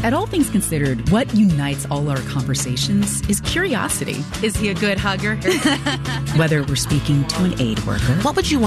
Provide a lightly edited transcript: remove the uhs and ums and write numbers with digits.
At All Things Considered, what unites all our conversations is curiosity. Is he a good hugger? Whether we're speaking to an aid worker, What would you